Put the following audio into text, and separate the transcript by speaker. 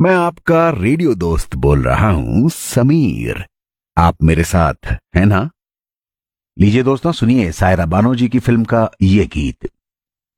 Speaker 1: मैं आपका रेडियो दोस्त बोल रहा हूं समीर। आप मेरे साथ है ना? लीजिए दोस्तों, सुनिए सायरा बानो जी की फिल्म का ये गीत।